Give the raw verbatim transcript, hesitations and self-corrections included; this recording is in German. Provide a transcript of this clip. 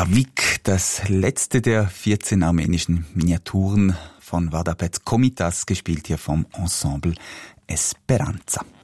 Slavik, das letzte der vierzehn armenischen Miniaturen von Vardapet Komitas, gespielt hier vom Ensemble Esperanza.